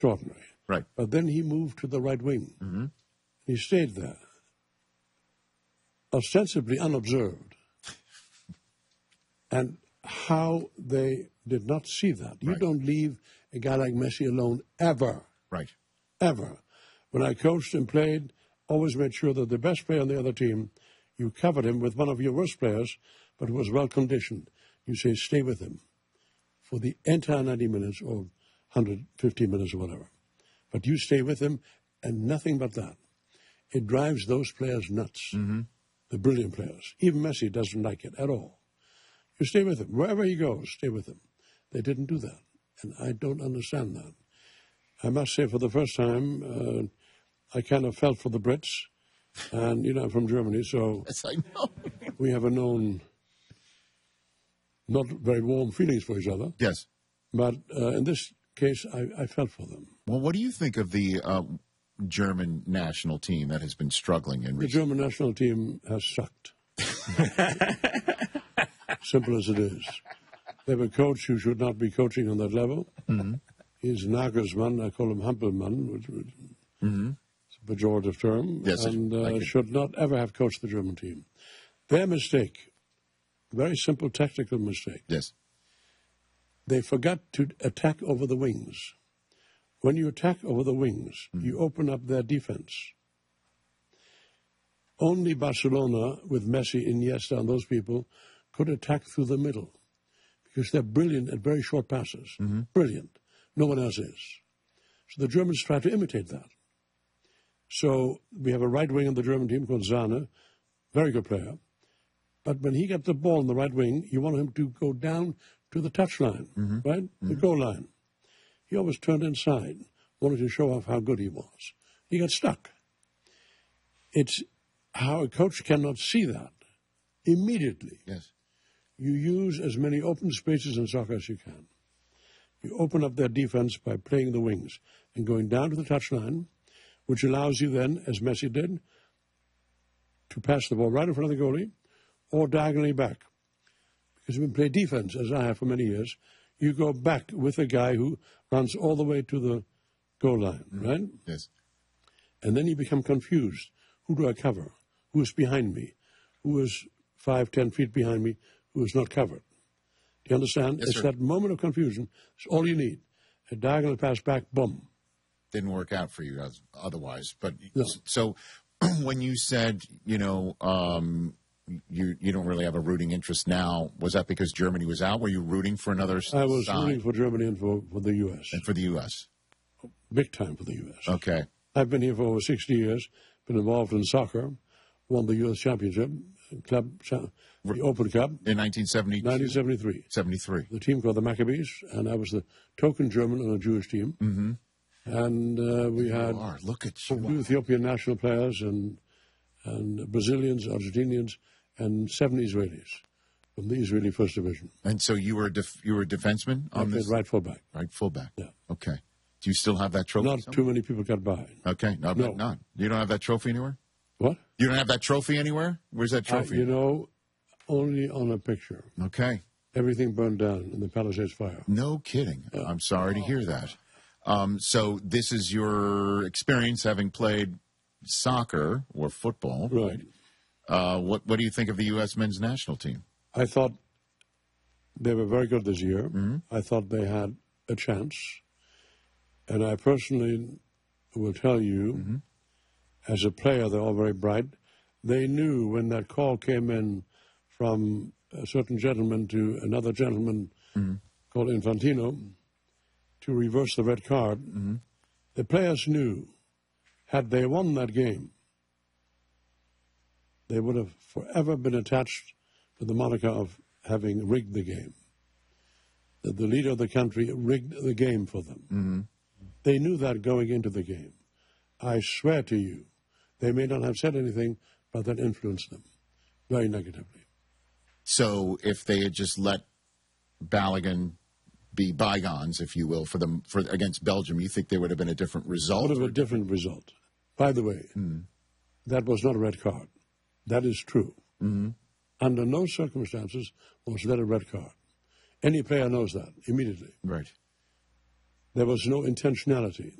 extraordinary. Right. But then he moved to the right wing. Mm-hmm. He stayed there, ostensibly unobserved. And how they did not see that. You don't leave a guy like Messi alone ever. Right. Ever. When I coached and played, always made sure that the best player on the other team, you covered him with one of your worst players, but who was well conditioned. You say, stay with him for the entire 90 minutes or 150 minutes or whatever. But you stay with him and nothing but that. It drives those players nuts, the brilliant players. Even Messi doesn't like it at all. You stay with him. Wherever he goes, stay with him. They didn't do that, and I don't understand that. I must say, for the first time, I kind of felt for the Brits, and, you know, I'm from Germany, so Yes, I know. we have a known, not very warm feelings for each other. Yes. But in this case, I felt for them. Well, what do you think of the German national team that has been struggling in The recent? German national team has sucked. Simple as it is. They have a coach who should not be coaching on that level. Mm-hmm. He's Nagelsmann. I call him Hampelmann, which is a pejorative term, Yes, and I get it. should not ever have coached the German team. Their mistake, very simple tactical mistake, Yes. they forgot to attack over the wings. When you attack over the wings, you open up their defense. Only Barcelona, with Messi, Iniesta, and those people, could attack through the middle because they're brilliant at very short passes. Brilliant. No one else is. So the Germans try to imitate that. So we have a right wing on the German team called Zahner, very good player. But when he got the ball in the right wing, you want him to go down to the touchline, right? The goal line. He always turned inside, wanted to show off how good he was. He got stuck. It's how a coach cannot see that immediately. Yes. You use as many open spaces in soccer as you can. You open up their defense by playing the wings and going down to the touchline, which allows you then, as Messi did, to pass the ball right in front of the goalie or diagonally back. Because when you play defense, as I have for many years, you go back with a guy who runs all the way to the goal line, right? Yes. And then you become confused. Who do I cover? Who is behind me? Who is 5, 10 feet behind me? Who is not covered? Do you understand? Yes, It's sir. that moment of confusion. It's all you need. A diagonal pass back, boom. Didn't work out for you otherwise. But No. so when you said, you don't really have a rooting interest now, was that because Germany was out? Were you rooting for another I was side? rooting for Germany and for the U.S. And for the U.S.? Big time for the U.S. Okay. I've been here for over 60 years, been involved in soccer, won the U.S. Championship, the Open Cup, In 1972? 1973. 73. The team called the Maccabees, and I was the token German on a Jewish team. Mm-hmm. And we had Look at two you. Ethiopian national players and Brazilians, Argentinians, and 7 Israelis from the Israeli First Division. And so you were a defenseman I on played this? right fullback. Right, fullback. Yeah. Okay. Do you still have that trophy? Not too many people got by. Okay. No, No. not. You don't have that trophy anywhere? What? You don't have that trophy anywhere? Where's that trophy? Only on a picture. Okay. Everything burned down in the Palisades fire. No kidding. I'm sorry to hear that. So this is your experience having played soccer or football. Right. What do you think of the U.S. men's national team? I thought they were very good this year. Mm-hmm. I thought they had a chance. And I personally will tell you, as a player, they're all very bright. They knew when that call came in from a certain gentleman to another gentleman called Infantino to reverse the red card, the players knew, had they won that game, they would have forever been attached to the moniker of having rigged the game. That the leader of the country rigged the game for them. They knew that going into the game. I swear to you, they may not have said anything, but that influenced them very negatively. So if they had just let Balogun be bygones, if you will, for against Belgium, you think there would have been a different result? Would have a different result. By the way, that was not a red card. That is true. Under no circumstances was that a red card. Any player knows that immediately. Right. There was no intentionality.